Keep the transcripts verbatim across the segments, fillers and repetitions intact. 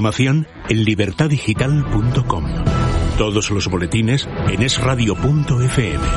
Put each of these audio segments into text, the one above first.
Información en libertad digital punto com. Todos los boletines en es radio punto efe eme.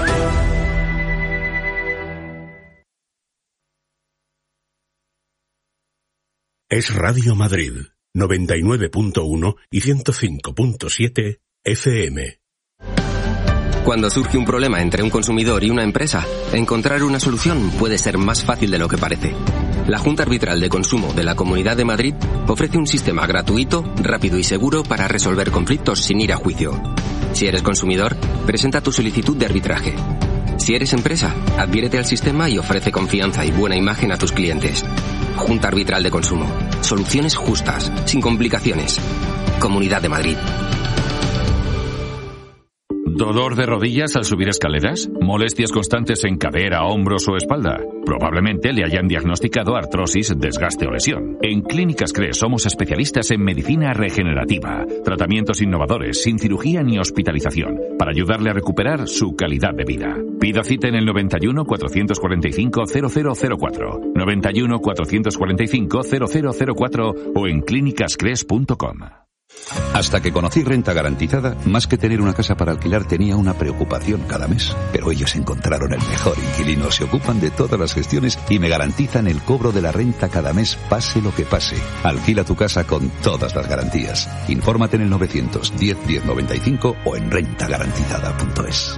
Es Radio Madrid, noventa y nueve punto uno y ciento cinco punto siete efe eme. Cuando surge un problema entre un consumidor y una empresa, encontrar una solución puede ser más fácil de lo que parece. La Junta Arbitral de Consumo de la Comunidad de Madrid ofrece un sistema gratuito, rápido y seguro para resolver conflictos sin ir a juicio. Si eres consumidor, presenta tu solicitud de arbitraje. Si eres empresa, adhiérete al sistema y ofrece confianza y buena imagen a tus clientes. Junta Arbitral de Consumo. Soluciones justas, sin complicaciones. Comunidad de Madrid. ¿Dolor de rodillas al subir escaleras? ¿Molestias constantes en cadera, hombros o espalda? Probablemente le hayan diagnosticado artrosis, desgaste o lesión. En Clínicas CRES somos especialistas en medicina regenerativa, tratamientos innovadores, sin cirugía ni hospitalización, para ayudarle a recuperar su calidad de vida. Pida cita en el noventa y uno, cuatrocientos cuarenta y cinco, cero cero cero cuatro, noventa y uno, cuatrocientos cuarenta y cinco, cero cero cero cuatro o en clínicas cres punto com. Hasta que conocí Renta Garantizada, más que tener una casa para alquilar tenía una preocupación cada mes. Pero ellos encontraron el mejor inquilino, se ocupan de todas las gestiones y me garantizan el cobro de la renta cada mes, pase lo que pase. Alquila tu casa con todas las garantías. Infórmate en el novecientos diez diez noventa y cinco o en renta garantizada punto es.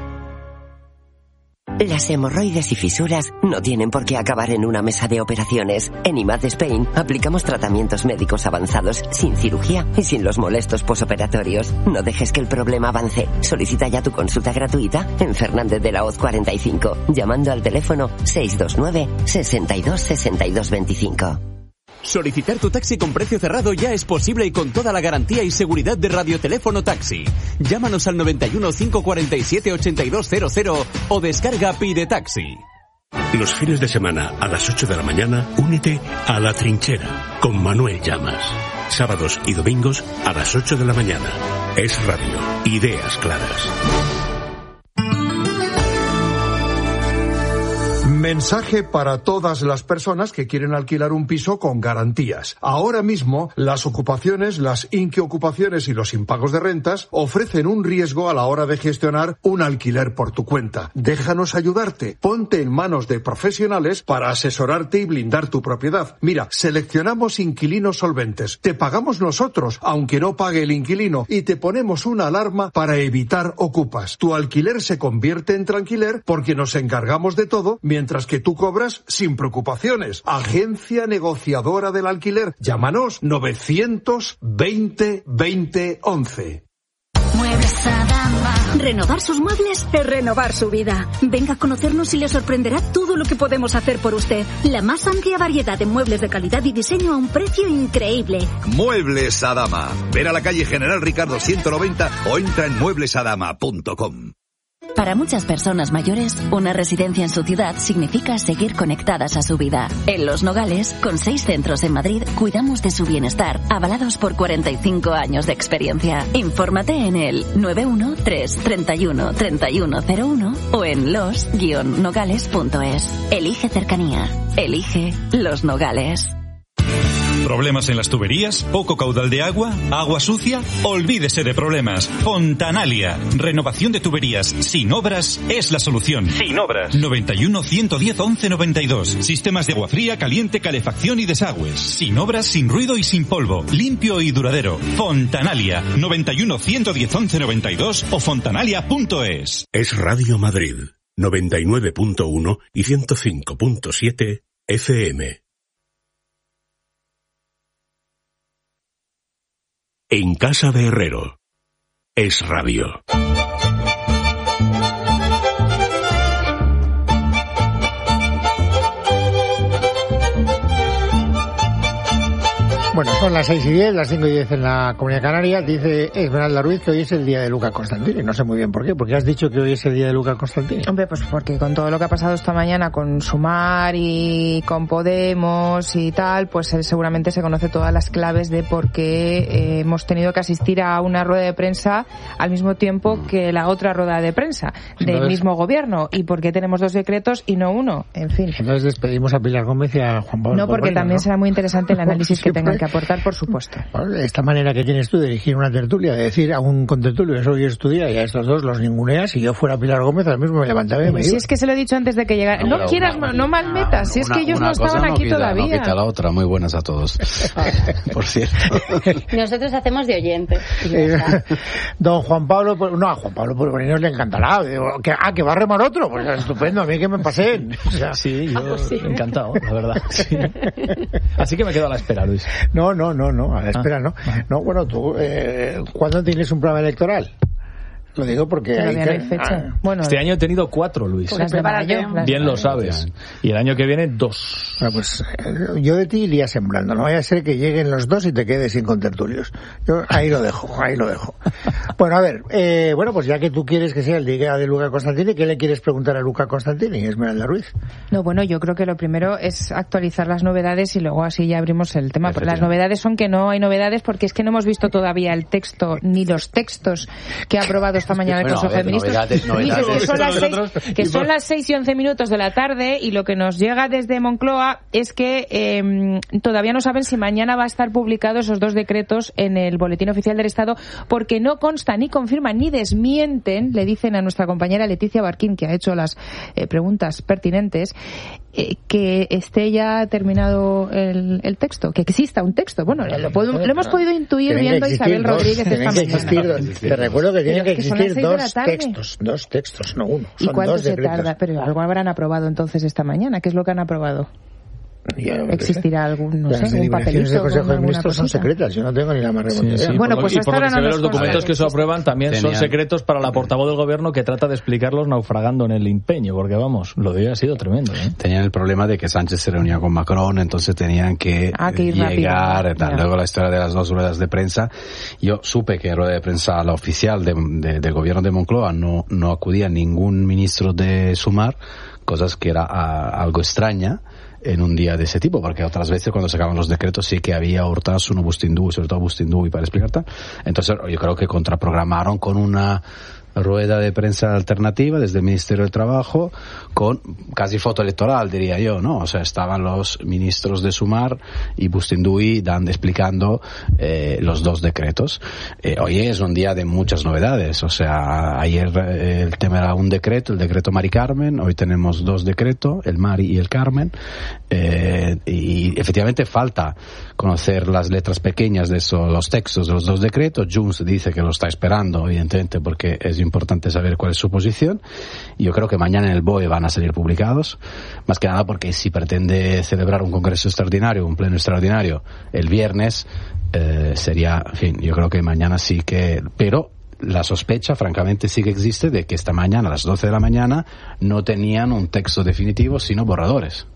Las hemorroides y fisuras no tienen por qué acabar en una mesa de operaciones. En I M A D Spain aplicamos tratamientos médicos avanzados, sin cirugía y sin los molestos posoperatorios. No dejes que el problema avance. Solicita ya tu consulta gratuita en Fernández de la Hoz cuarenta y cinco, llamando al teléfono seis dos nueve, sesenta y dos, sesenta y dos veinticinco. Solicitar tu taxi con precio cerrado ya es posible y con toda la garantía y seguridad de Radioteléfono Taxi. Llámanos al noventa y uno, cinco cuarenta y siete, ochenta y dos cero cero o descarga Pide Taxi. Los fines de semana a las ocho de la mañana, únete a La Trinchera con Manuel Llamas. Sábados y domingos a las ocho de la mañana. Es Radio. Ideas claras. Mensaje para todas las personas que quieren alquilar un piso con garantías. Ahora mismo, las ocupaciones, las inquiocupaciones y los impagos de rentas ofrecen un riesgo a la hora de gestionar un alquiler por tu cuenta. Déjanos ayudarte. Ponte en manos de profesionales para asesorarte y blindar tu propiedad. Mira, seleccionamos inquilinos solventes. Te pagamos nosotros, aunque no pague el inquilino, y te ponemos una alarma para evitar ocupas. Tu alquiler se convierte en tranquiler porque nos encargamos de todo, mientras que tú cobras sin preocupaciones. Agencia negociadora del alquiler. Llámanos novecientos veinte veinte once. Muebles Adama. Renovar sus muebles es renovar su vida. Venga a conocernos y le sorprenderá todo lo que podemos hacer por usted. La más amplia variedad de muebles de calidad y diseño a un precio increíble. Muebles Adama. Ven a la calle General Ricardo ciento noventa o entra en muebles adama punto com. Para muchas personas mayores, una residencia en su ciudad significa seguir conectadas a su vida. En Los Nogales, con seis centros en Madrid, cuidamos de su bienestar, avalados por cuarenta y cinco años de experiencia. Infórmate en el nueve uno tres, treinta y uno, treinta y uno cero uno o en los guion nogales punto es. Elige cercanía. Elige Los Nogales. ¿Problemas en las tuberías? ¿Poco caudal de agua? ¿Agua sucia? Olvídese de problemas. Fontanalia. Renovación de tuberías sin obras es la solución. Sin obras. noventa y uno, ciento diez, once noventa y dos. Sistemas de agua fría, caliente, calefacción y desagües. Sin obras, sin ruido y sin polvo. Limpio y duradero. Fontanalia. noventa y uno, ciento diez, once noventa y dos o fontanalia punto es. Es Radio Madrid. noventa y nueve punto uno y ciento cinco punto siete efe eme. En casa de Herrero. Es Radio. Bueno, son las seis y diez, las cinco y diez en la Comunidad Canaria. Dice Esmeralda Ruiz que hoy es el día de Luca Constantini. No sé muy bien por qué. ¿Por qué has dicho que hoy es el día de Luca Constantini? Hombre, pues porque con todo lo que ha pasado esta mañana con Sumar y con Podemos y tal, pues él seguramente se conoce todas las claves de por qué eh, hemos tenido que asistir a una rueda de prensa al mismo tiempo que la otra rueda de prensa del Entonces, mismo gobierno. Y por qué tenemos dos decretos y no uno. En fin. Entonces despedimos a Pilar Gómez y a Juan Pablo. No, porque Porreira, también ¿no? será muy interesante el análisis que tengan que aportar, por supuesto. Esta manera que tienes tú de dirigir una tertulia, de decir a un contertulio, eso hoy es tu día, y a estos dos los ninguneas, si yo fuera Pilar Gómez, ahora mismo me levantaba y me iba. Si es que se lo he dicho antes de que llegara. No, no quieras, una, no malmetas, si es que ellos no estaban no aquí quita, todavía. No quita la otra, muy buenas a todos. Por cierto. Nosotros hacemos de oyente. Don Juan Pablo, no, a Juan Pablo Polvorinos le encantará. Digo, que, ah, que va a remar otro, pues estupendo, a mí que me pasen. O sea, sí, yo ah, sí. encantado, la verdad. Sí. Así que me quedo a la espera, Luis. No, no, no, no, a la espera ah, no. No, bueno, tú, eh, ¿cuándo tienes un programa electoral? Lo digo porque hay, que... no hay fecha. Ah. Bueno, este año he tenido cuatro, Luis. Pues las de mayo, las Bien de lo sabes. Y el año que viene, dos. Bueno, pues yo de ti iría sembrando. No vaya a ser que lleguen los dos y te quedes sin contertulios. Yo ahí lo dejo, ahí lo dejo. Bueno, a ver, eh, bueno, pues ya que tú quieres que sea el día de Luca Constantini, ¿qué le quieres preguntar a Luca Constantini, Esmeralda Ruiz? No, bueno, yo creo que lo primero es actualizar las novedades y luego así ya abrimos el tema. Las novedades son que no hay novedades porque es que no hemos visto todavía el texto ni los textos que ha aprobado esta mañana el bueno, Consejo de Ministros. Novedades, novedades. Que son, las seis, que son las seis y once minutos de la tarde y lo que nos llega desde Moncloa es que eh, todavía no saben si mañana va a estar publicado esos dos decretos en el Boletín Oficial del Estado porque no consta ni confirman ni desmienten, le dicen a nuestra compañera Leticia Barquín, que ha hecho las eh, preguntas pertinentes, eh, que esté ya terminado el, el texto, que exista un texto. Bueno, lo, puedo, lo hemos podido intuir tienen viendo a Isabel dos, Rodríguez esta mañana. Dos, te recuerdo que tienen que existir dos textos, dos textos, no uno. ¿Y cuánto se tarda? Pero algo habrán aprobado entonces esta mañana. ¿Qué es lo que han aprobado? ¿Existirá algún, no las sé, un papelito? Las Consejo de Ministros son secretas, yo no tengo ni la más remota idea. Sí, sí, bueno, pues y por lo que se ve, los documentos que se aprueban también Tenían. son secretos para la portavoz del gobierno que trata de explicarlos naufragando en el empeño, porque vamos, lo de hoy ha sido tremendo. ¿eh? Tenían el problema de que Sánchez se reunía con Macron, entonces tenían que, ah, que llegar, tal. Luego la historia de las dos ruedas de prensa. Yo supe que en rueda de prensa la oficial de, de, del gobierno de Moncloa no, no acudía ningún ministro de Sumar, cosas que era a, algo extraña en un día de ese tipo, porque otras veces cuando sacaban los decretos sí que había Urtasun o Bustindú, sobre todo Bustindú, y para explicar tal. Entonces yo creo que contraprogramaron con una rueda de prensa alternativa desde el Ministerio del Trabajo con casi foto electoral, diría yo, ¿no? O sea, estaban los ministros de Sumar y Bustindui dando, explicando eh, los dos decretos. Eh, hoy es un día de muchas novedades, o sea, ayer eh, el tema era un decreto, el decreto Mari Carmen, hoy tenemos dos decretos, el Mari y el Carmen, eh, y efectivamente falta conocer las letras pequeñas de esos, los textos de los dos decretos. Junts dice que lo está esperando, evidentemente, porque es importante saber cuál es su posición. Yo creo que mañana en el B O E van a salir publicados, más que nada porque si pretende celebrar un congreso extraordinario, un pleno extraordinario el viernes, eh, sería, en fin, yo creo que mañana sí que, pero la sospecha, francamente, sí que existe de que esta mañana, a las doce de la mañana, no tenían un texto definitivo, sino borradores.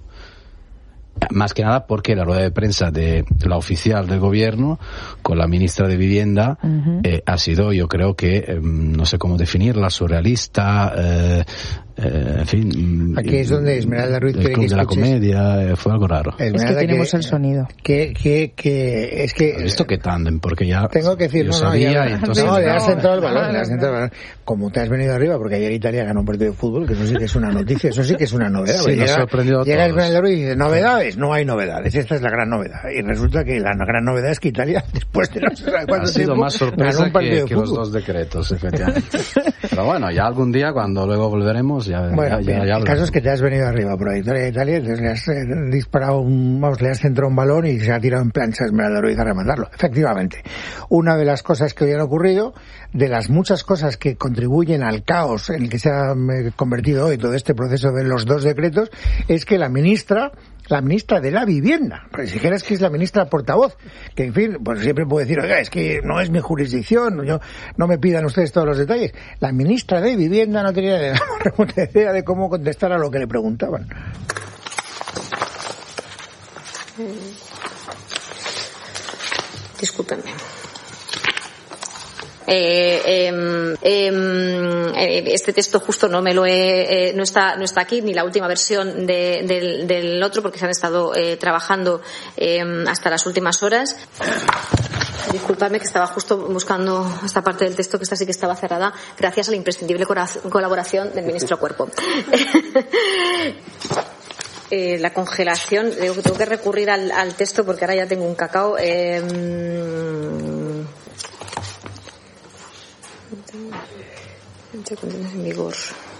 Más que nada porque la rueda de prensa de la oficial del gobierno con la ministra de Vivienda uh-huh. eh, ha sido, yo creo que, eh, no sé cómo definirla, surrealista, eh, eh, en fin. Aquí es donde Esmeralda Ruiz el club de la comedia, eh, fue algo raro. Esmeralda, es que tenemos que, el sonido. Que, que, que, es que... ¿Has visto que tándem? Porque ya... Tengo que decir, yo no, sabía, no, ya, y entonces... No, le has centrado el balón, le has centrado el balón. Como te has venido arriba, porque ayer Italia ganó un partido de fútbol, que eso sí que es una noticia, eso sí que es una novedad. Sí, nos sorprendió a llega Esmeralda Ruiz y dice, ¿novedades? No hay novedades. Esta es la gran novedad. Y resulta que la gran novedad es que Italia, después de no sé cuánto ha sido tiempo, más sorpresa que, que los dos decretos, efectivamente. Pero bueno, ya algún día, cuando luego volveremos, ya, bueno, ya, ya, ya el caso es que te has venido arriba por la victoria de Italia, entonces le has eh, disparado un, vamos, le has centrado un balón y se ha tirado en plancha Esmeralda Ruiz a rematarlo. Efectivamente, una de las cosas que hoy han ocurrido, de las muchas cosas que contribuyen al caos en el que se ha eh, convertido hoy todo este proceso de los dos decretos, es que la ministra la ministra de la Vivienda, pero si quieres que es la ministra portavoz, que en fin, pues siempre puedo decir, oiga, es que no es mi jurisdicción, yo, no me pidan ustedes todos los detalles. La ministra de Vivienda no tenía la remota idea de cómo contestar a lo que le preguntaban. Discúlpenme. Eh, eh, eh, este texto justo no me lo he, eh, no está no está aquí, ni la última versión de, del, del otro, porque se han estado eh, trabajando eh, hasta las últimas horas. Disculpadme que estaba justo buscando esta parte del texto, que esta sí que estaba cerrada, gracias a la imprescindible colaboración del ministro Cuerpo. eh, la congelación, tengo, tengo que recurrir al, al texto porque ahora ya tengo un cacao. Eh, en vigor.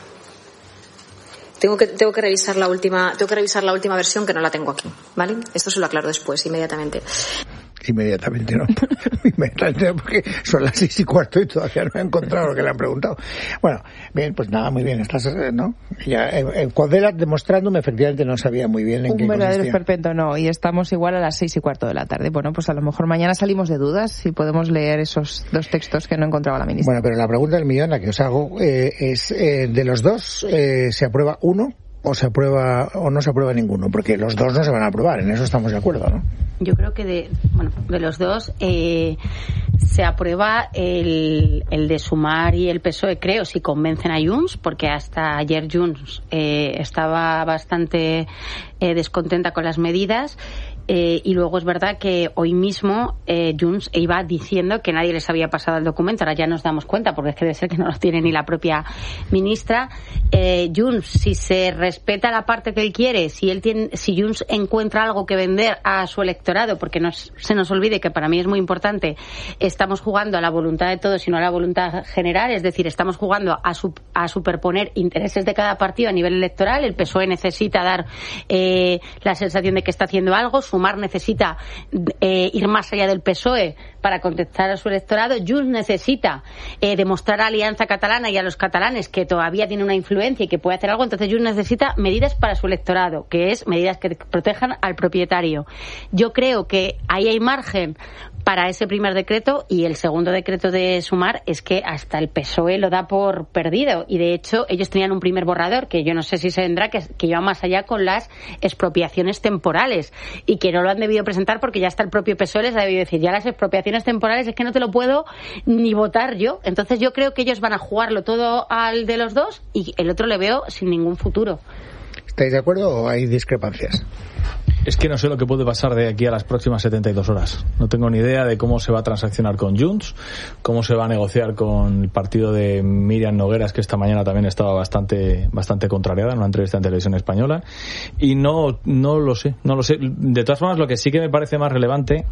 Tengo que tengo que revisar la última tengo que revisar la última versión, que no la tengo aquí, ¿vale? Esto se lo aclaro después, inmediatamente. Inmediatamente, ¿no? Inmediatamente, porque son las seis y cuarto y todavía no he encontrado lo que le han preguntado. Bueno, bien, pues nada, muy bien. Estás, ¿no? Ya, el Cuadela demostrándome, efectivamente no sabía muy bien en Un qué consistía. verdadero esperpento, no. Y estamos igual a las seis y cuarto de la tarde. Bueno, pues a lo mejor mañana salimos de dudas y podemos leer esos dos textos que no encontraba la ministra. Bueno, pero la pregunta del millón, la que os hago, eh, es, eh, de los dos, eh, ¿se aprueba uno o se aprueba o no se aprueba ninguno? Porque los dos no se van a aprobar, en eso estamos de acuerdo, ¿no? Yo creo que de, bueno, de los dos eh, se aprueba el, el de Sumar y el P S O E, creo, si convencen a Junts, porque hasta ayer Junts eh, estaba bastante eh, descontenta con las medidas. Eh, y luego es verdad que hoy mismo eh, Junts iba diciendo que nadie les había pasado el documento. Ahora ya nos damos cuenta, porque es que debe ser que no lo tiene ni la propia ministra. Eh, Junts, si se respeta la parte que él quiere, si él tiene, si Junts encuentra algo que vender a su electorado, porque no se nos olvide que para mí es muy importante, estamos jugando a la voluntad de todos y no a la voluntad general, es decir, estamos jugando a, su, a superponer intereses de cada partido a nivel electoral. El P S O E necesita dar eh, la sensación de que está haciendo algo, Sumar necesita eh, ir más allá del P S O E para contestar a su electorado, Junts necesita eh, demostrar a Alianza Catalana y a los catalanes que todavía tiene una influencia y que puede hacer algo. Entonces Junts necesita medidas para su electorado, que es medidas que protejan al propietario. Yo creo que ahí hay margen para ese primer decreto, y el segundo decreto de Sumar es que hasta el P S O E lo da por perdido, y de hecho ellos tenían un primer borrador que yo no sé si se vendrá, que, que lleva más allá con las expropiaciones temporales, y que no lo han debido presentar porque ya hasta el propio P S O E les ha debido decir, ya las expropiaciones temporales es que no te lo puedo ni votar yo. Entonces yo creo que ellos van a jugarlo todo al de los dos y el otro le veo sin ningún futuro. ¿Estáis de acuerdo o hay discrepancias? Es que no sé lo que puede pasar de aquí a las próximas setenta y dos horas. No tengo ni idea de cómo se va a transaccionar con Junts, cómo se va a negociar con el partido de Míriam Nogueras, que esta mañana también estaba bastante bastante contrariada en una entrevista en Televisión Española. Y no, no lo sé, no lo sé. De todas formas, lo que sí que me parece más relevante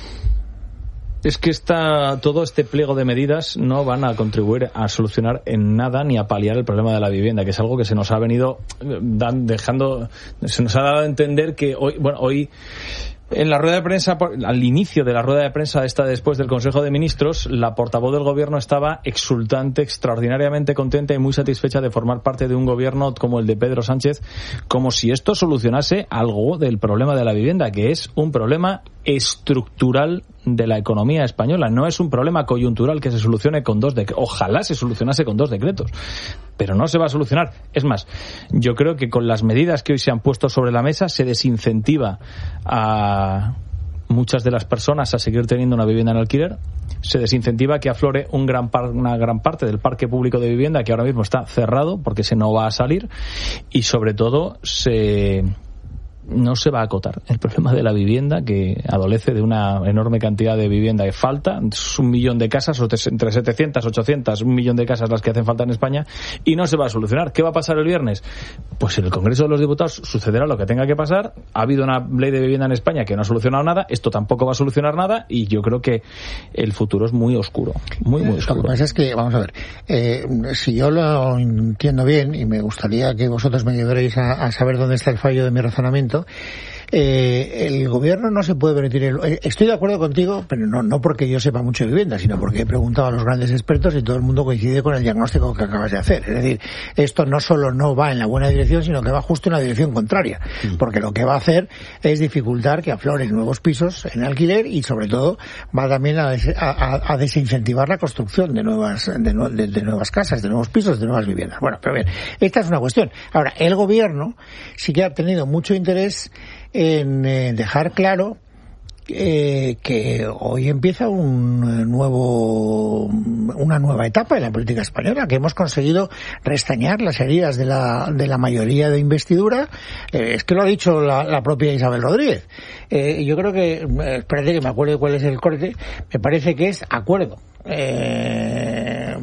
es que esta, todo este pliego de medidas no van a contribuir a solucionar en nada ni a paliar el problema de la vivienda, que es algo que se nos ha venido dan, dejando, se nos ha dado a entender que hoy, bueno, hoy en la rueda de prensa, al inicio de la rueda de prensa esta después del Consejo de Ministros, la portavoz del Gobierno estaba exultante, extraordinariamente contenta y muy satisfecha de formar parte de un gobierno como el de Pedro Sánchez, como si esto solucionase algo del problema de la vivienda, que es un problema estructural de la economía española. No es un problema coyuntural que se solucione con dos decretos. Ojalá se solucionase con dos decretos, pero no se va a solucionar. Es más, yo creo que con las medidas que hoy se han puesto sobre la mesa se desincentiva a muchas de las personas a seguir teniendo una vivienda en alquiler, se desincentiva que aflore un gran par, una gran parte del parque público de vivienda que ahora mismo está cerrado porque se no va a salir, y sobre todo se no se va a acotar el problema de la vivienda, que adolece de una enorme cantidad de vivienda que falta. Es un millón de casas, entre setecientas, ochocientas, un millón de casas las que hacen falta en España, y no se va a solucionar. ¿Qué va a pasar el viernes? Pues en el Congreso de los Diputados sucederá lo que tenga que pasar. Ha habido una ley de vivienda en España que no ha solucionado nada, esto tampoco va a solucionar nada, y yo creo que el futuro es muy oscuro, muy, muy oscuro. Lo que pasa es que, vamos a ver, eh, si yo lo entiendo bien, y me gustaría que vosotros me ayudaréis a, a saber dónde está el fallo de mi razonamiento, Eh, el gobierno no se puede permitir el... Estoy de acuerdo contigo, pero no, no porque yo sepa mucho de vivienda, sino porque he preguntado a los grandes expertos y todo el mundo coincide con el diagnóstico que acabas de hacer. Es decir, esto no solo no va en la buena dirección, sino que va justo en la dirección contraria, porque lo que va a hacer es dificultar que afloren nuevos pisos en alquiler, y sobre todo va también a, des, a, a desincentivar la construcción de nuevas de, de, de nuevas casas, de nuevos pisos, de nuevas viviendas. Bueno, pero bien, esta es una cuestión. Ahora, el gobierno sí que ha tenido mucho interés en eh, dejar claro eh, que hoy empieza un nuevo una nueva etapa en la política española, que hemos conseguido restañar las heridas de la de la mayoría de investidura. Eh, es que lo ha dicho la, la propia Isabel Rodríguez. Eh, yo creo que, eh, espérate que me acuerdo cuál es el corte, me parece que es acuerdo. Eh,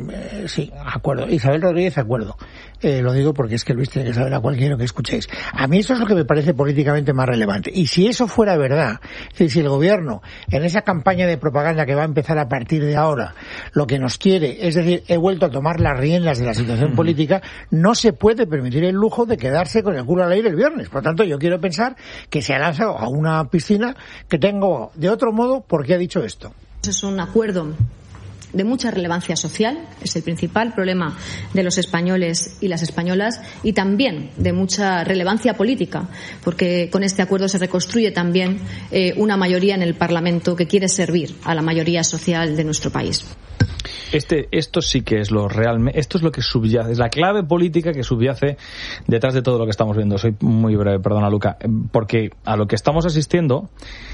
Eh, sí, acuerdo. Isabel Rodríguez, acuerdo. Eh, lo digo porque es que Luis tiene que saber a cualquiera que escuchéis. A mí eso es lo que me parece políticamente más relevante. Y si eso fuera verdad, es decir, si el gobierno, en esa campaña de propaganda que va a empezar a partir de ahora, lo que nos quiere, es decir, he vuelto a tomar las riendas de la situación política, no se puede permitir el lujo de quedarse con el culo al aire el viernes. Por tanto, yo quiero pensar que se ha lanzado a una piscina que tengo de otro modo. ¿Por qué ha dicho esto? Es un acuerdo de mucha relevancia social, es el principal problema de los españoles y las españolas, y también de mucha relevancia política, porque con este acuerdo se reconstruye también eh, una mayoría en el Parlamento que quiere servir a la mayoría social de nuestro país. Este, esto sí que es lo realmente, esto es lo que subyace, es la clave política que subyace detrás de todo lo que estamos viendo. Soy muy breve, perdona Luca, porque a lo que estamos asistiendo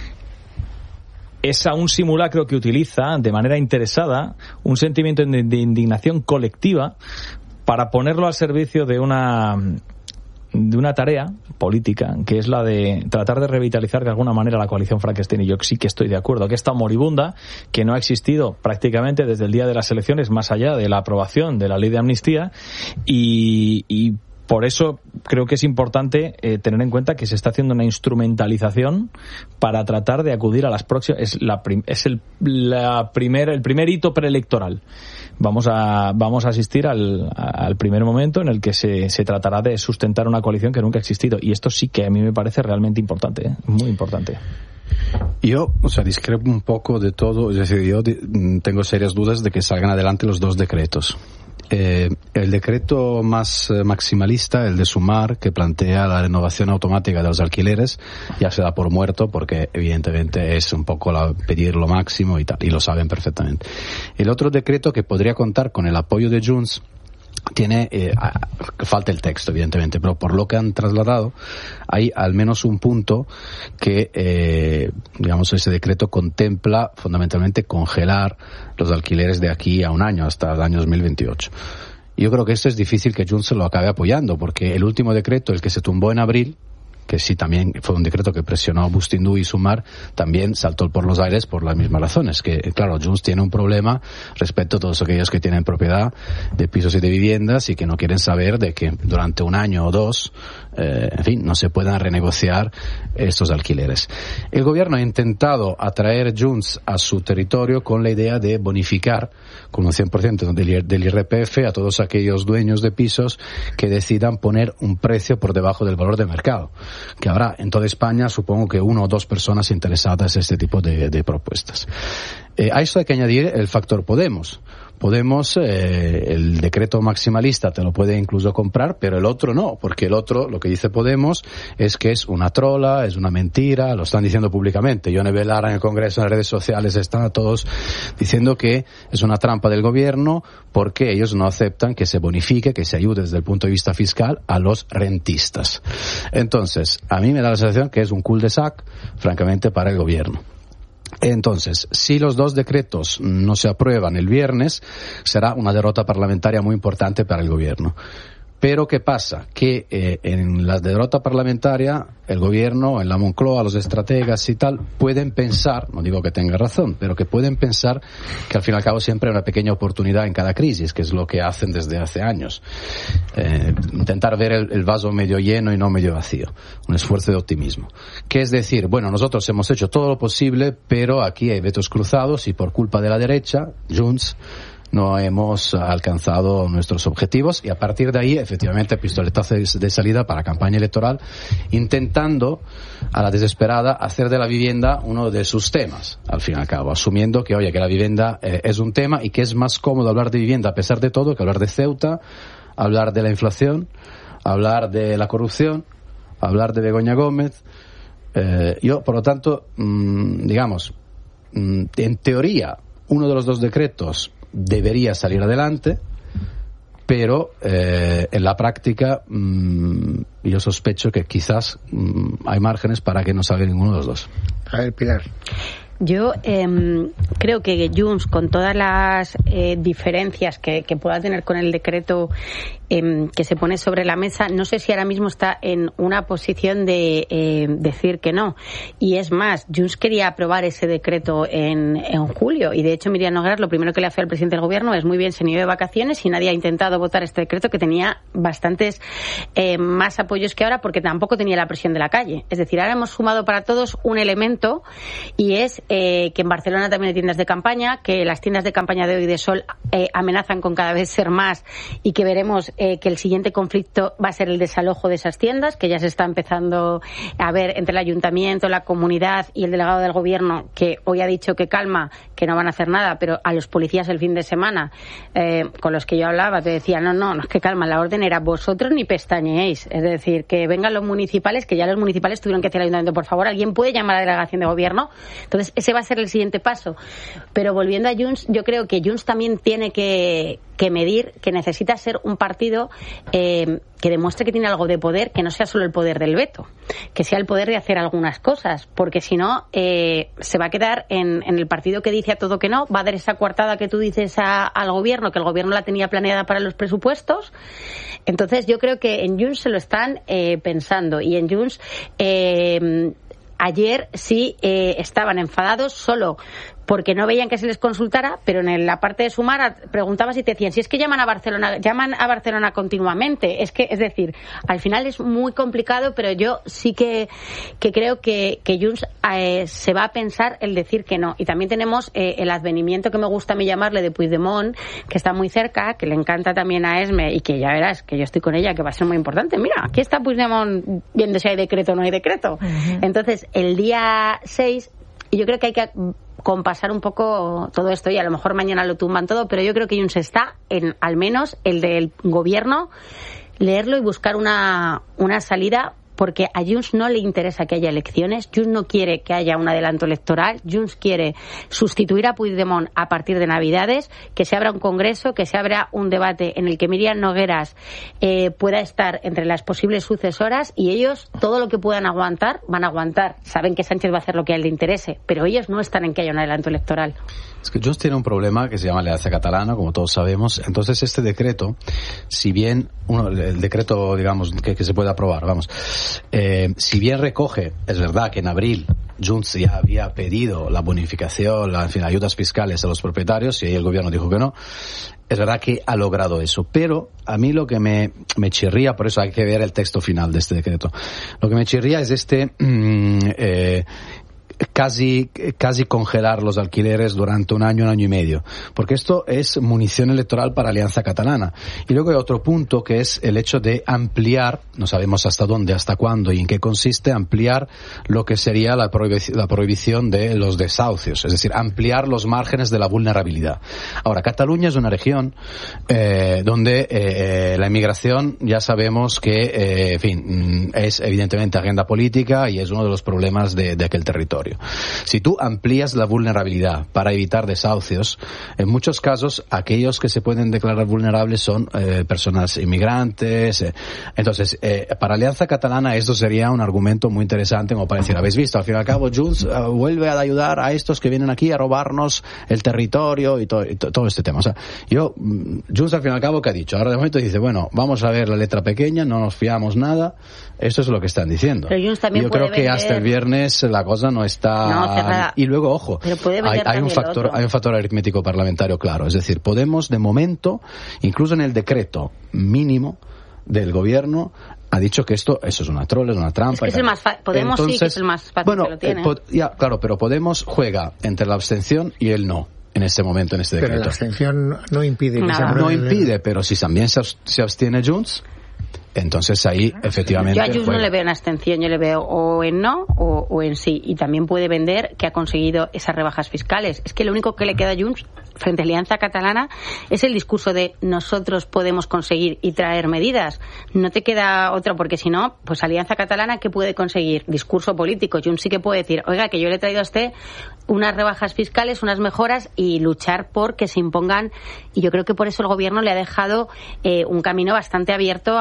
es a un simulacro que utiliza de manera interesada un sentimiento de, de indignación colectiva para ponerlo al servicio de una de una tarea política, que es la de tratar de revitalizar de alguna manera la coalición Frankenstein. Y yo sí que estoy de acuerdo, que está moribunda, que no ha existido prácticamente desde el día de las elecciones, más allá de la aprobación de la ley de amnistía, y, y por eso creo que es importante eh, tener en cuenta que se está haciendo una instrumentalización para tratar de acudir a las próximas. Es, la prim, es el, la primer, el primer hito preelectoral. Vamos a, vamos a asistir al, al primer momento en el que se, se tratará de sustentar una coalición que nunca ha existido. Y esto sí que a mí me parece realmente importante, ¿eh? Muy importante. Yo, o sea, discrepo un poco de todo. Es decir, yo tengo serias dudas de que salgan adelante los dos decretos. Eh, el decreto más eh, maximalista, el de Sumar, que plantea la renovación automática de los alquileres, ya se da por muerto porque evidentemente es un poco la, pedir lo máximo y tal, y lo saben perfectamente. El otro decreto, que podría contar con el apoyo de Junts, tiene, eh, falta el texto evidentemente, pero por lo que han trasladado hay al menos un punto que eh, digamos ese decreto contempla fundamentalmente congelar los alquileres de aquí a un año, hasta el año dos mil veintiocho. Yo creo que esto es difícil que Junts se lo acabe apoyando, porque el último decreto, el que se tumbó en abril, que sí también fue un decreto que presionó a Bustindú y Sumar, también saltó por los aires por las mismas razones. Que, claro, Junts tiene un problema respecto a todos aquellos que tienen propiedad de pisos y de viviendas y que no quieren saber de que durante un año o dos, eh, en fin, no se puedan renegociar estos alquileres. El gobierno ha intentado atraer Junts a su territorio con la idea de bonificar con un cien por ciento del, del I R P F a todos aquellos dueños de pisos que decidan poner un precio por debajo del valor de mercado. Que habrá en toda España, supongo que una o dos personas interesadas en este tipo de, de propuestas. Eh, a esto hay que añadir el factor Podemos. Podemos, eh, el decreto maximalista te lo puede incluso comprar, pero el otro no, porque el otro, lo que dice Podemos, es que es una trola, es una mentira, lo están diciendo públicamente. Yone Belarra en el Congreso, en las redes sociales, están todos diciendo que es una trampa del gobierno porque ellos no aceptan que se bonifique, que se ayude desde el punto de vista fiscal a los rentistas. Entonces, a mí me da la sensación que es un cul-de-sac, francamente, para el gobierno. Entonces, si los dos decretos no se aprueban el viernes, será una derrota parlamentaria muy importante para el gobierno. Pero ¿qué pasa? Que eh, en la derrota parlamentaria, el gobierno, en la Moncloa, los estrategas y tal, pueden pensar, no digo que tenga razón, pero que pueden pensar que al fin y al cabo siempre hay una pequeña oportunidad en cada crisis, que es lo que hacen desde hace años. Eh, intentar ver el, el vaso medio lleno y no medio vacío. Un esfuerzo de optimismo. Que es decir, bueno, nosotros hemos hecho todo lo posible, pero aquí hay vetos cruzados y por culpa de la derecha, Junts, no hemos alcanzado nuestros objetivos, y a partir de ahí, efectivamente, pistoletazo de salida para campaña electoral, intentando a la desesperada hacer de la vivienda uno de sus temas, al fin y al cabo, asumiendo que, oye, que la vivienda eh, es un tema y que es más cómodo hablar de vivienda a pesar de todo que hablar de Ceuta, hablar de la inflación, hablar de la corrupción, hablar de Begoña Gómez. Eh, yo, por lo tanto, mmm, digamos, mmm, en teoría, uno de los dos decretos debería salir adelante, pero eh, en la práctica mmm, yo sospecho que quizás mmm, hay márgenes para que no salga ninguno de los dos. A ver, Pilar. Yo eh, creo que Junts, con todas las eh, diferencias que, que pueda tener con el decreto eh, que se pone sobre la mesa, no sé si ahora mismo está en una posición de eh, decir que no. Y es más, Junts quería aprobar ese decreto en, en julio, y de hecho Míriam Nogueras lo primero que le hace al presidente del gobierno es: muy bien, se han ido de vacaciones y nadie ha intentado votar este decreto, que tenía bastantes eh, más apoyos que ahora, porque tampoco tenía la presión de la calle. Es decir, ahora hemos sumado para todos un elemento, y es eh, que en Barcelona también hay tiendas de campaña, que las tiendas de campaña de hoy de Sol eh, amenazan con cada vez ser más, y que veremos eh, que el siguiente conflicto va a ser el desalojo de esas tiendas, que ya se está empezando a ver entre el ayuntamiento, la comunidad y el delegado del gobierno, que hoy ha dicho que calma, que no van a hacer nada, pero a los policías el fin de semana eh, con los que yo hablaba te decía no, no, no es que calma, la orden era vosotros ni pestañeéis, es decir, que vengan los municipales, que ya los municipales tuvieron que decir al ayuntamiento: por favor, alguien puede llamar a la delegación de gobierno. Entonces ese va a ser el siguiente paso. Pero volviendo a Junts, yo creo que Junts también tiene que, que medir que necesita ser un partido eh, que demuestre que tiene algo de poder, que no sea solo el poder del veto, que sea el poder de hacer algunas cosas, porque si no eh, se va a quedar en, en el partido que dice a todo que no, va a dar esa coartada que tú dices a, al gobierno, que el gobierno la tenía planeada para los presupuestos. Entonces yo creo que en Junts se lo están eh, pensando, y en Junts eh, ayer sí eh, estaban enfadados solo porque no veían que se les consultara, pero en la parte de Sumar preguntabas y te decían: si es que llaman a Barcelona, llaman a Barcelona continuamente. Es que, es decir, al final es muy complicado, pero yo sí que, que creo que, que Junts eh, se va a pensar el decir que no. Y también tenemos eh, el advenimiento, que me gusta a mí llamarle, de Puigdemont, que está muy cerca, que le encanta también a Esme, y que ya verás que yo estoy con ella, que va a ser muy importante. Mira, aquí está Puigdemont viendo si hay decreto o no hay decreto. Uh-huh. Entonces, el día seis, y yo creo que hay que compasar un poco todo esto, y a lo mejor mañana lo tumban todo, pero yo creo que Junts está en, al menos el del gobierno, leerlo y buscar una, una salida, porque a Junts no le interesa que haya elecciones, Junts no quiere que haya un adelanto electoral, Junts quiere sustituir a Puigdemont a partir de Navidades, que se abra un congreso, que se abra un debate en el que Míriam Nogueras eh, pueda estar entre las posibles sucesoras, y ellos todo lo que puedan aguantar, van a aguantar. Saben que Sánchez va a hacer lo que a él le interese, pero ellos no están en que haya un adelanto electoral. Es que Junts tiene un problema que se llama Alianza Catalana, como todos sabemos. Entonces este decreto, si bien uno, el decreto, digamos, que, que se puede aprobar, vamos, eh, si bien recoge, es verdad que en abril Junts ya había pedido la bonificación, las en fin, ayudas fiscales a los propietarios, y ahí el gobierno dijo que no. Es verdad que ha logrado eso, pero a mí lo que me, me chirría, por eso hay que ver el texto final de este decreto, lo que me chirría es este mm, eh, casi casi congelar los alquileres durante un año, un año y medio, porque esto es munición electoral para Alianza Catalana. Y luego hay otro punto, que es el hecho de ampliar, no sabemos hasta dónde, hasta cuándo y en qué consiste, ampliar lo que sería la, prohibic- la prohibición de los desahucios, es decir, ampliar los márgenes de la vulnerabilidad. Ahora, Cataluña es una región eh, donde eh, la inmigración ya sabemos que, eh, en fin, es evidentemente agenda política y es uno de los problemas de, de aquel territorio. Si tú amplías la vulnerabilidad para evitar desahucios, en muchos casos aquellos que se pueden declarar vulnerables son eh, personas inmigrantes. Eh. Entonces, eh, para Alianza Catalana esto sería un argumento muy interesante, como para decir: habéis visto, al fin y al cabo Junts uh, vuelve a ayudar a estos que vienen aquí a robarnos el territorio y, to- y to- todo este tema. O sea, yo, Junts al fin y al cabo, ¿qué ha dicho? Ahora de momento dice: bueno, vamos a ver la letra pequeña, no nos fiamos nada. Esto es lo que están diciendo. Pero Junts también yo puede creo que vender... hasta el viernes la cosa no está... No, cerrada. Y luego, ojo, Pero puede hay, vender hay un también factor, lo otro. hay un factor aritmético parlamentario claro. Es decir, Podemos, de momento, incluso en el decreto mínimo del gobierno, ha dicho que esto, eso es una troll, es una trampa. Es que es el más fa- Podemos Entonces, sí que es el más fácil, bueno, que lo tiene. eh, pod- ya, claro, pero Podemos juega entre la abstención y el no en este momento, en este decreto. Pero la abstención no impide que se No apruebe. impide, pero si también se, abs- se abstiene Junts, entonces ahí efectivamente Yo a Junts no juega. le veo en abstención, yo le veo o en no o, o en sí. Y también puede vender que ha conseguido esas rebajas fiscales. Es que lo único que le queda a Junts frente a Alianza Catalana es el discurso de nosotros podemos conseguir y traer medidas. No te queda otra, porque si no, pues Alianza Catalana, ¿qué puede conseguir? Discurso político. Junts sí que puede decir: oiga, que yo le he traído a usted unas rebajas fiscales, unas mejoras, y luchar por que se impongan. Y yo creo que por eso el gobierno le ha dejado eh, un camino bastante abierto a,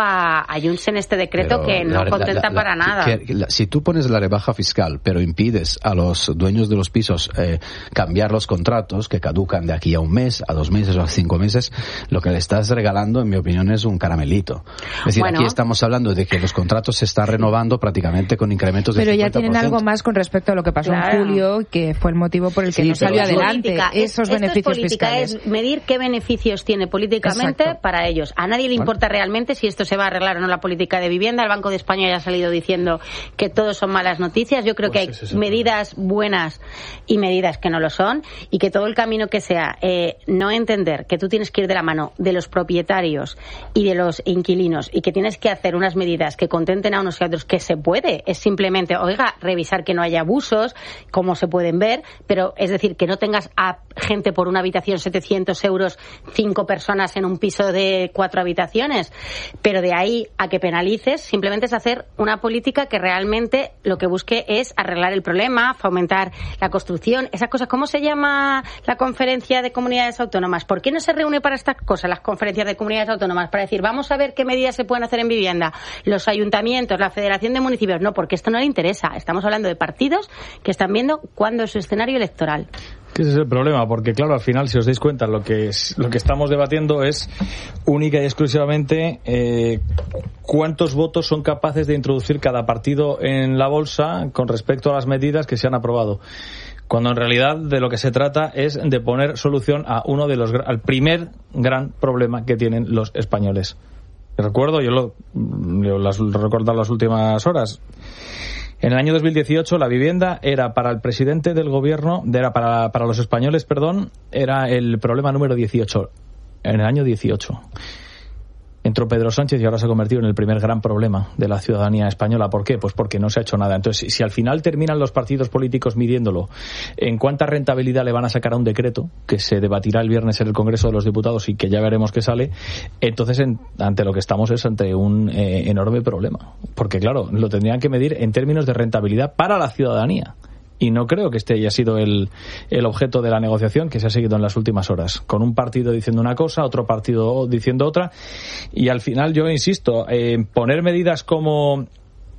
a Junts en este decreto, pero que no la, contenta la, la, para la, nada. Que, que, la, si tú pones la rebaja fiscal, pero impides a los dueños de los pisos eh, cambiar los contratos que caducan de aquí a un mes, a dos meses o a cinco meses, lo que le estás regalando, en mi opinión, es un caramelito. Es decir, bueno, aquí estamos hablando de que los contratos se están renovando prácticamente con incrementos de pero cincuenta por ciento. Pero ya tienen algo más con respecto a lo que pasó claro. en julio, que fue el motivo por el que sí, no salió adelante. Política. Esos es, beneficios esto es política, fiscales. Es medir qué beneficios tiene políticamente Exacto. para ellos. A nadie le importa bueno. realmente si esto se va a arreglar o no la política de vivienda. El Banco de España ya ha salido diciendo que todo son malas noticias. Yo creo pues que hay medidas buenas y medidas que no lo son, y que todo el camino que sea eh, no entender que tú tienes que ir de la mano de los propietarios y de los inquilinos, y que tienes que hacer unas medidas que contenten a unos y a otros, que se puede, es simplemente, oiga, revisar que no haya abusos, como se pueden ver, pero es decir, que no tengas a gente por una habitación setecientos euros, cinco personas en un piso de cuatro habitaciones, pero de ahí a que penalices, simplemente es hacer una política que realmente lo que busque es arreglar el problema, fomentar la construcción, esas cosas. ¿Cómo se llama la conferencia de comunidades autónomas? ¿Por qué no se reúne para estas cosas las conferencias de comunidades autónomas? Para decir, vamos a ver qué medidas se pueden hacer en vivienda. Los ayuntamientos, la Federación de Municipios, no, porque esto no le interesa. Estamos hablando de partidos que están viendo cuándo es su escenario electoral. Ese es el problema, porque claro, al final, si os dais cuenta, lo que es, lo que estamos debatiendo es única y exclusivamente eh, cuántos votos son capaces de introducir cada partido en la bolsa con respecto a las medidas que se han aprobado. Cuando en realidad de lo que se trata es de poner solución a uno de los al primer gran problema que tienen los españoles. Recuerdo, yo lo, yo las recuerdo las últimas horas. En el año dos mil dieciocho la vivienda era para el presidente del gobierno, era para, para los españoles, perdón, era el problema número dieciocho. En el año dieciocho. Entró Pedro Sánchez y ahora se ha convertido en el primer gran problema de la ciudadanía española. ¿Por qué? Pues porque no se ha hecho nada. Entonces, si al final terminan los partidos políticos midiéndolo en cuánta rentabilidad le van a sacar a un decreto que se debatirá el viernes en el Congreso de los Diputados y que ya veremos qué sale, entonces en, ante lo que estamos es ante un eh, enorme problema. Porque claro, lo tendrían que medir en términos de rentabilidad para la ciudadanía. Y no creo que este haya sido el, el objeto de la negociación que se ha seguido en las últimas horas, con un partido diciendo una cosa, otro partido diciendo otra, y al final yo insisto, eh, poner medidas como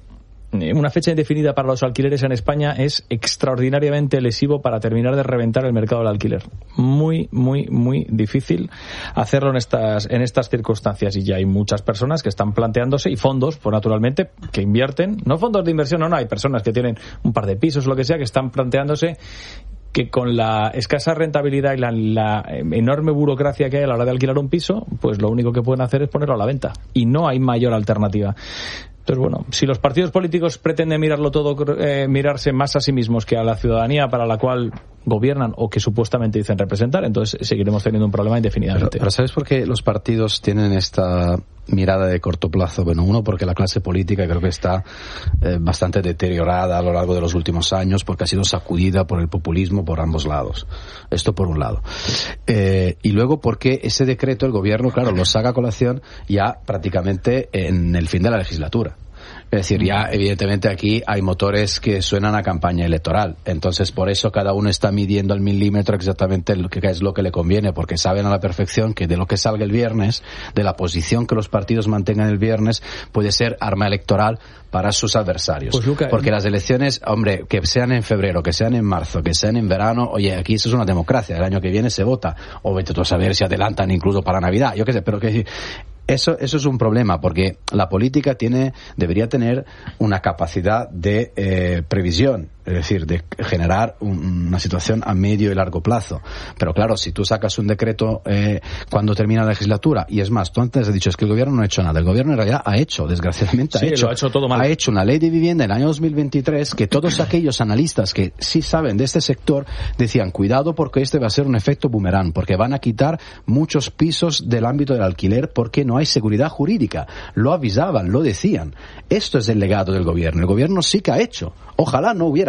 una fecha indefinida para los alquileres en España es extraordinariamente lesivo para terminar de reventar el mercado del alquiler. Muy, muy, muy difícil hacerlo en estas en estas circunstancias, y ya hay muchas personas que están planteándose, y fondos, pues naturalmente, que invierten, no fondos de inversión, no, no, hay personas que tienen un par de pisos, lo que sea, que están planteándose que con la escasa rentabilidad y la, la enorme burocracia que hay a la hora de alquilar un piso, pues lo único que pueden hacer es ponerlo a la venta, y no hay mayor alternativa. Entonces, bueno, si los partidos políticos pretenden mirarlo todo, eh, mirarse más a sí mismos que a la ciudadanía para la cual gobiernan o que supuestamente dicen representar, entonces seguiremos teniendo un problema indefinidamente. Pero, pero ¿sabes por qué los partidos tienen esta mirada de corto plazo? Bueno, uno, porque la clase política creo que está eh, bastante deteriorada a lo largo de los últimos años, porque ha sido sacudida por el populismo por ambos lados. Esto por un lado. Eh, y luego porque ese decreto el gobierno, claro, lo saca a colación ya prácticamente en el fin de la legislatura. Es decir, ya evidentemente aquí hay motores que suenan a campaña electoral. Entonces, por eso cada uno está midiendo al milímetro exactamente lo que es lo que le conviene, porque saben a la perfección que de lo que salga el viernes, de la posición que los partidos mantengan el viernes, puede ser arma electoral para sus adversarios. Pues, Luca, porque las elecciones, hombre, que sean en febrero, que sean en marzo, que sean en verano, oye, aquí eso es una democracia. El año que viene se vota. O vete tú a saber si adelantan incluso para Navidad. Yo qué sé, pero que Eso, eso es un problema, porque la política tiene, debería tener una capacidad de eh, previsión, es decir, de generar un, una situación a medio y largo plazo. Pero claro, si tú sacas un decreto eh, cuando termina la legislatura, y es más, tú antes has dicho, es que el gobierno no ha hecho nada. El gobierno en realidad ha hecho, desgraciadamente, sí, ha hecho, lo ha hecho todo mal. Ha hecho una ley de vivienda en el año dos mil veintitrés que todos aquellos analistas que sí saben de este sector decían, cuidado porque este va a ser un efecto boomerang, porque van a quitar muchos pisos del ámbito del alquiler porque no hay seguridad jurídica. Lo avisaban, lo decían. Esto es el legado del gobierno. El gobierno sí que ha hecho. Ojalá no hubiera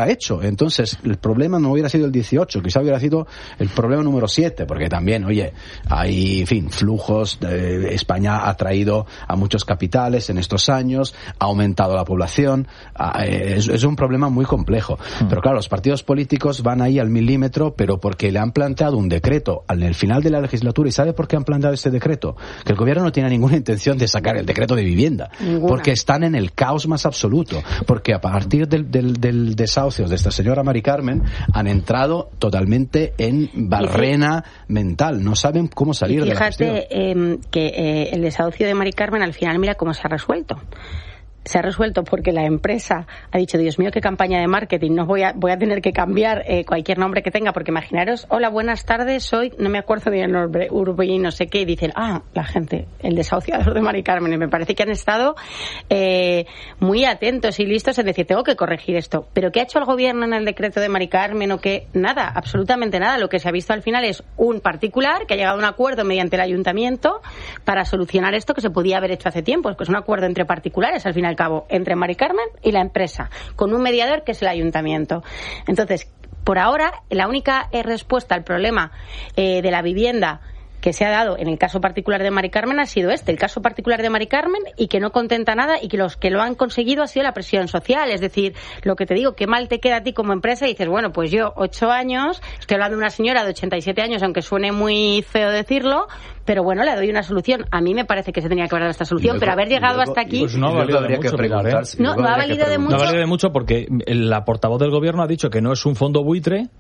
hecho. Entonces, el problema no hubiera sido el dieciocho, quizá hubiera sido el problema número siete, porque también, oye, hay, en fin, flujos. De, España ha traído a muchos capitales en estos años, ha aumentado la población, a, es, es un problema muy complejo. Mm. Pero claro, los partidos políticos van ahí al milímetro, pero porque le han planteado un decreto en el final de la legislatura. ¿Y sabe por qué han planteado este decreto? Que el gobierno no tiene ninguna intención de sacar el decreto de vivienda. Ninguna. Porque están en el caos más absoluto. Porque a partir del, del, del desahucio de esta señora Mari Carmen han entrado totalmente en barrena sí. mental. No saben cómo salir y de fíjate, la cuestión. Eh, que eh, el desahucio de Mari Carmen al final mira cómo se ha resuelto. Se ha resuelto porque la empresa ha dicho, Dios mío, qué campaña de marketing, no voy a voy a tener que cambiar eh, cualquier nombre que tenga, porque imaginaros, hola, buenas tardes, soy, no me acuerdo del nombre, Urbí, no sé qué, y dicen, ah, la gente, el desahuciador de Mari Carmen, y me parece que han estado eh, muy atentos y listos en decir, tengo que corregir esto. Pero ¿qué ha hecho el gobierno en el decreto de Mari Carmen o qué? Nada, absolutamente nada. Lo que se ha visto al final es un particular que ha llegado a un acuerdo mediante el ayuntamiento para solucionar esto que se podía haber hecho hace tiempo, que es un acuerdo entre particulares, al final al cabo, entre Mari Carmen y la empresa, con un mediador que es el ayuntamiento. Entonces, por ahora, la única eh, respuesta al problema eh, de la vivienda que se ha dado en el caso particular de Mari Carmen ha sido este, el caso particular de Mari Carmen, y que no contenta nada, y que los que lo han conseguido ha sido la presión social. Es decir, lo que te digo, qué mal te queda a ti como empresa, y dices, bueno, pues yo, ocho años, estoy hablando de una señora de ochenta y siete años, aunque suene muy feo decirlo, pero bueno, le doy una solución. A mí me parece que se tenía que haber dado esta solución, luego, pero haber llegado luego, hasta aquí... Pues no ha valido de mucho, ¿eh? No, no ha valido de mucho. No ha valido de mucho porque la portavoz del gobierno ha dicho que no es un fondo buitre,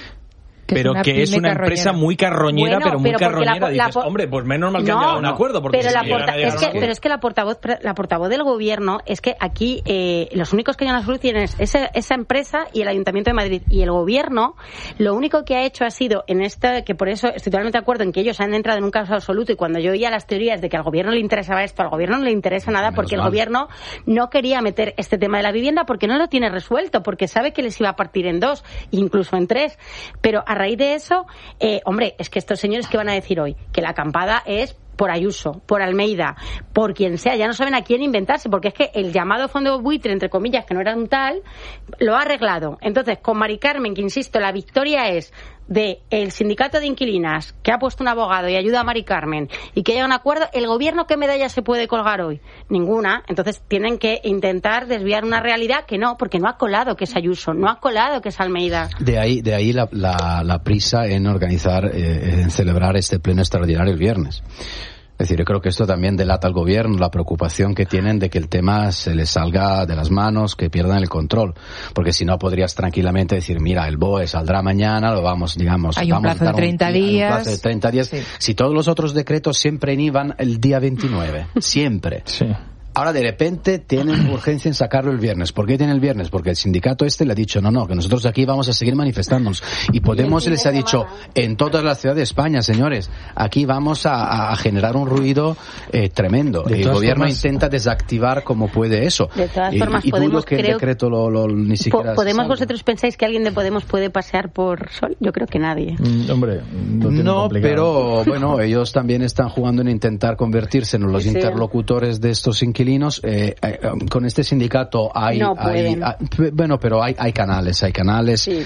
que pero es que es una carroñera. Empresa muy carroñera, bueno, pero muy pero carroñera. La, Dices, la, hombre, pues menos mal que no, han llegado a un acuerdo. Porque pero, si la porta, es que, pero es que la portavoz, la portavoz del gobierno, es que aquí eh, los únicos que llevan las soluciones es esa, esa empresa y el Ayuntamiento de Madrid. Y el gobierno, lo único que ha hecho ha sido, en esta, que por eso estoy totalmente de acuerdo en que ellos han entrado en un caos absoluto, y cuando yo oía las teorías de que al gobierno le interesaba esto, al gobierno no le interesa nada, porque el gobierno no quería meter este tema de la vivienda porque no lo tiene resuelto, porque sabe que les iba a partir en dos, incluso en tres. Pero a raíz de eso, Eh, hombre, es que estos señores que van a decir hoy que la acampada es por Ayuso, por Almeida, por quien sea, ya no saben a quién inventarse, porque es que el llamado fondo buitre, entre comillas, que no era un tal, lo ha arreglado. Entonces, con Mari Carmen, que insisto, la victoria es de el sindicato de inquilinas, que ha puesto un abogado y ayuda a Mari Carmen, y que haya un acuerdo. ¿El gobierno qué medalla se puede colgar hoy? Ninguna. Entonces tienen que intentar desviar una realidad que no, porque no ha colado que es Ayuso, no ha colado que es Almeida. De ahí, de ahí la, la, la prisa en organizar, eh, en celebrar este pleno extraordinario el viernes. Es decir, yo creo que esto también delata al gobierno la preocupación que tienen de que el tema se les salga de las manos, que pierdan el control. Porque si no, podrías tranquilamente decir, mira, el B O E saldrá mañana, lo vamos, digamos... Hay un vamos plazo a dar de treinta un, días. Un plazo de treinta días. Sí. Si todos los otros decretos siempre iban el día veintinueve. Siempre. Sí. Ahora de repente tienen urgencia en sacarlo el viernes. ¿Por qué tienen el viernes? Porque el sindicato este le ha dicho, no, no, que nosotros aquí vamos a seguir manifestándonos. Y Podemos les ha dicho, en todas las ciudades de España, señores, aquí vamos a, a generar un ruido eh, tremendo. El gobierno formas, intenta desactivar como puede eso. De todas y, formas, y Podemos, que el creo, decreto lo, lo, ni siquiera ¿Podemos vosotros pensáis que alguien de Podemos puede pasear por Sol? Yo creo que nadie. Mm, hombre, no, pero bueno, ellos también están jugando en intentar convertirse en los sí, interlocutores de estos inquilinos. Eh, con este sindicato hay, no hay, hay bueno, pero hay, hay canales, hay canales sí.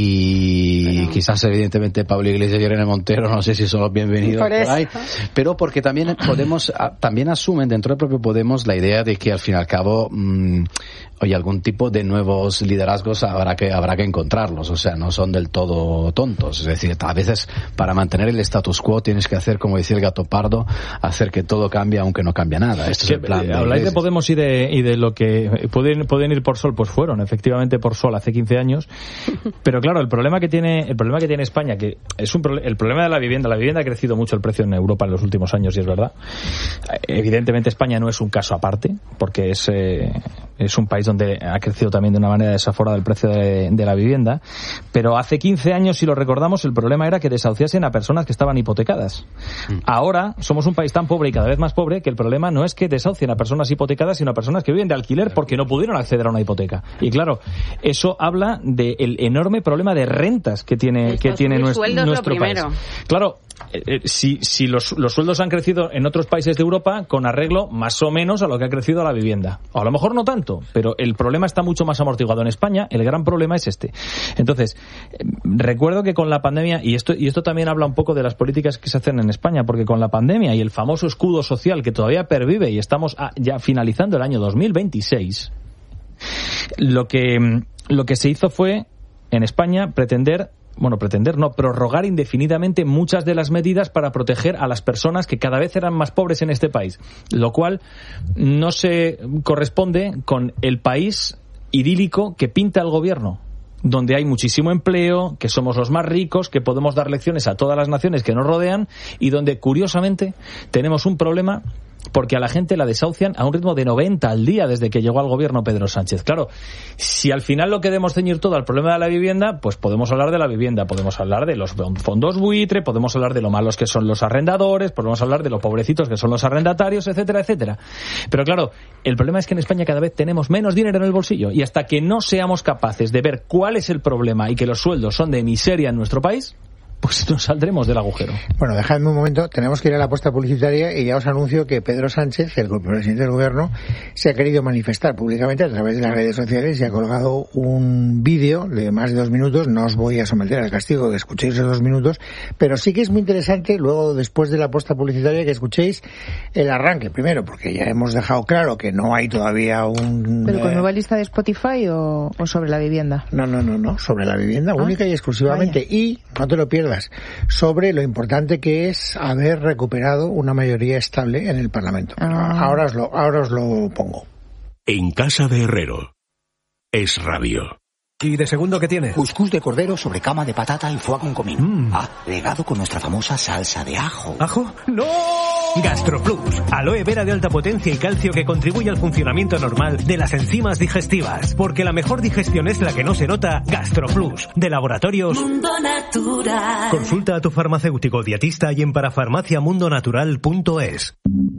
y bueno. Quizás evidentemente Pablo Iglesias y Irene Montero, no sé si son los bienvenidos por, por ahí, pero porque también Podemos, también asumen dentro del propio Podemos la idea de que al fin y al cabo mmm, oye, algún tipo de nuevos liderazgos habrá que habrá que encontrarlos, o sea, no son del todo tontos, es decir, a veces para mantener el status quo tienes que hacer, como decía el gato pardo, hacer que todo cambie aunque no cambia nada. Esto es el plan. Habláis de Podemos y de, y de lo que pueden, pueden ir por Sol, pues fueron efectivamente por Sol hace quince años, pero claro, el problema que tiene el problema que tiene España, que es un el problema de la vivienda, la vivienda ha crecido mucho el precio en Europa en los últimos años, y es verdad. Evidentemente España no es un caso aparte, porque es eh, es un país donde ha crecido también de una manera desaforada el precio de, de la vivienda, pero hace quince años, si lo recordamos, el problema era que desahuciasen a personas que estaban hipotecadas. Ahora somos un país tan pobre y cada vez más pobre que el problema no es que desahucien a personas hipotecadas, sino a personas que viven de alquiler porque no pudieron acceder a una hipoteca. Y claro, eso habla del enorme problema de rentas que tiene, que tiene nuestro, nuestro país. Claro, eh, si, si los, los sueldos han crecido en otros países de Europa con arreglo más o menos a lo que ha crecido la vivienda. O a lo mejor no tanto, pero el problema está mucho más amortiguado. En España el gran problema es este. Entonces, eh, recuerdo que con la pandemia, y esto, y esto también habla un poco de las políticas que se hacen en España, porque con la pandemia y el famoso escudo social que todavía pervive y estamos a, ya finalizando el año dos mil veintiséis, lo que, lo que se hizo fue, en España, pretender bueno, pretender no, prorrogar indefinidamente muchas de las medidas para proteger a las personas que cada vez eran más pobres en este país, lo cual no se corresponde con el país idílico que pinta el gobierno, donde hay muchísimo empleo, que somos los más ricos, que podemos dar lecciones a todas las naciones que nos rodean y donde, curiosamente, tenemos un problema porque a la gente la desahucian a un ritmo de noventa al día desde que llegó al gobierno Pedro Sánchez. Claro, si al final lo queremos ceñir todo al problema de la vivienda, pues podemos hablar de la vivienda, podemos hablar de los fondos buitre, podemos hablar de lo malos que son los arrendadores, podemos hablar de lo pobrecitos que son los arrendatarios, etcétera, etcétera. Pero claro, el problema es que en España cada vez tenemos menos dinero en el bolsillo y hasta que no seamos capaces de ver cuál es el problema y que los sueldos son de miseria en nuestro país, pues nos saldremos del agujero. Bueno, dejadme un momento, tenemos que ir a la apuesta publicitaria y ya os anuncio que Pedro Sánchez, el presidente del gobierno, se ha querido manifestar públicamente a través de las redes sociales y ha colgado un vídeo de más de dos minutos. No os voy a someter al castigo que escuchéis esos dos minutos, pero sí que es muy interesante luego, después de la apuesta publicitaria, que escuchéis el arranque. Primero, porque ya hemos dejado claro que no hay todavía un... ¿Pero con nueva lista de Spotify o, o sobre la vivienda? No, no, no, no, sobre la vivienda, ah, única y exclusivamente. Vaya. Y, no te lo pierdas, sobre lo importante que es haber recuperado una mayoría estable en el Parlamento. Ah. Ahora os lo, ahora os lo pongo. En casa de Herrero. Es radio. ¿Y de segundo qué tiene? Cuscús de cordero sobre cama de patata y foie con comino. Mm. Ah, regado con nuestra famosa salsa de ajo. ¿Ajo? ¡No! GastroPlus, aloe vera de alta potencia y calcio que contribuye al funcionamiento normal de las enzimas digestivas. Porque la mejor digestión es la que no se nota. GastroPlus, de Laboratorios Mundo Natural. Consulta a tu farmacéutico dietista y en parafarmaciamundonatural punto es.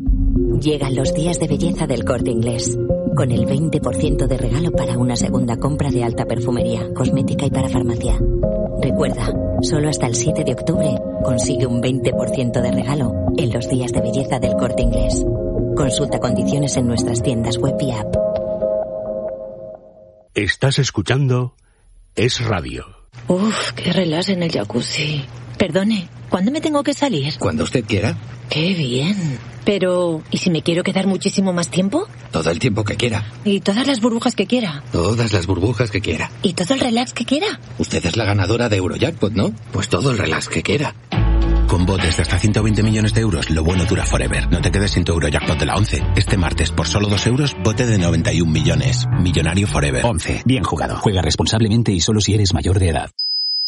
Llegan los días de belleza del Corte Inglés, con el veinte por ciento de regalo para una segunda compra de alta perfumería, cosmética y parafarmacia. Recuerda, solo hasta el siete de octubre consigue un veinte por ciento de regalo en los días de belleza del Corte Inglés. Consulta condiciones en nuestras tiendas web y app. Estás escuchando Es Radio. Uf, qué relax en el jacuzzi. Perdone, ¿cuándo me tengo que salir? Cuando usted quiera. Qué bien. Pero, ¿y si me quiero quedar muchísimo más tiempo? Todo el tiempo que quiera. ¿Y todas las burbujas que quiera? Todas las burbujas que quiera. ¿Y todo el relax que quiera? Usted es la ganadora de Eurojackpot, ¿no? Pues todo el relax que quiera. Con botes de hasta ciento veinte millones de euros, lo bueno dura forever. No te quedes sin tu Eurojackpot de la once. Este martes, por solo dos euros, bote de noventa y un millones. Millonario forever. once. Bien jugado. Juega responsablemente y solo si eres mayor de edad.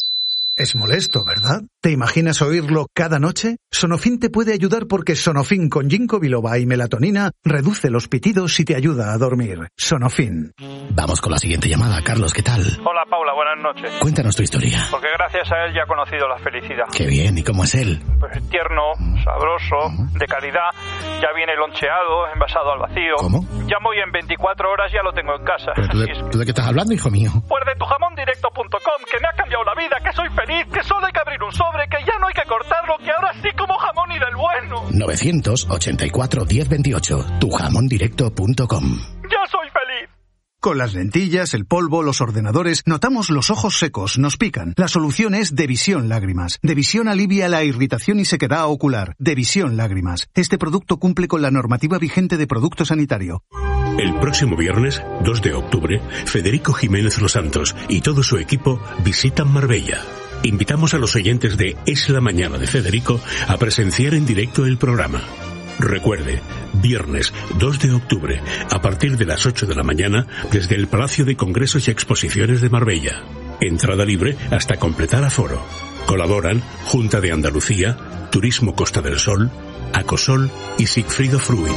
Es molesto, ¿verdad? ¿Te imaginas oírlo cada noche? Sonofin te puede ayudar porque Sonofin con ginkgo biloba y melatonina reduce los pitidos y te ayuda a dormir. Sonofin. Vamos con la siguiente llamada. Carlos, ¿qué tal? Hola, Paula, buenas noches. Cuéntanos tu historia. Porque gracias a él ya he conocido la felicidad. Qué bien, ¿y cómo es él? Pues tierno, sabroso, de calidad, ya viene loncheado, envasado al vacío. ¿Cómo? Llamo y en veinticuatro horas ya lo tengo en casa. ¿Pero tú de, ¿tú de qué estás hablando, hijo mío? Pues de tu jamón directo punto com, que me ha cambiado la vida, que soy feliz, que solo hay que abrir un sobre, que ya no hay que cortarlo, que ahora sí como jamón y del bueno. novecientos ochenta y cuatro diez veintiocho, tu jamón directo punto com. ¡Ya soy feliz! Con las lentillas, el polvo, los ordenadores, notamos los ojos secos, nos pican. La solución es Devisión Lágrimas. Devisión alivia la irritación y sequedad ocular. Devisión Lágrimas. Este producto cumple con la normativa vigente de producto sanitario. El próximo viernes, dos de octubre, Federico Jiménez Los Santos y todo su equipo visitan Marbella. Invitamos a los oyentes de Es la Mañana de Federico a presenciar en directo el programa. Recuerde, viernes dos de octubre, a partir de las ocho de la mañana, desde el Palacio de Congresos y Exposiciones de Marbella. Entrada libre hasta completar aforo. Colaboran Junta de Andalucía, Turismo Costa del Sol, Acosol y Sigfrido Fruit.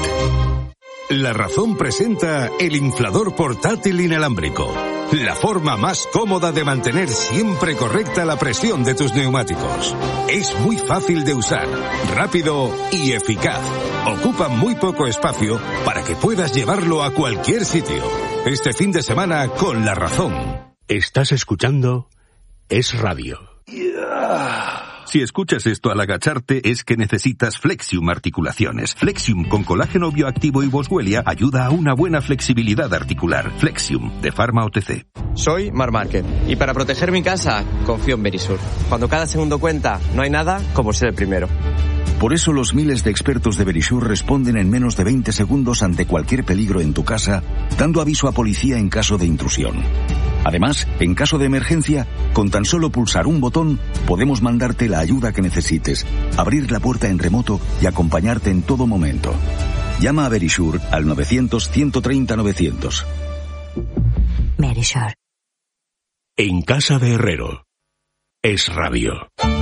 La Razón presenta el inflador portátil inalámbrico. La forma más cómoda de mantener siempre correcta la presión de tus neumáticos. Es muy fácil de usar, rápido y eficaz. Ocupa muy poco espacio para que puedas llevarlo a cualquier sitio. Este fin de semana con La Razón. Estás escuchando Es Radio. Yeah. Si escuchas esto al agacharte es que necesitas Flexium Articulaciones. Flexium con colágeno bioactivo y boswellia ayuda a una buena flexibilidad articular. Flexium, de Pharma O T C. Soy Mar Márquez y para proteger mi casa confío en Verisur. Cuando cada segundo cuenta, no hay nada como ser el primero. Por eso los miles de expertos de Verisur responden en menos de veinte segundos ante cualquier peligro en tu casa, dando aviso a policía en caso de intrusión. Además, en caso de emergencia, con tan solo pulsar un botón, podemos mandarte la ayuda que necesites, abrir la puerta en remoto y acompañarte en todo momento. Llama a Verisur al novecientos, ciento treinta, novecientos. Verisur. En casa de Herrero. Es Radio.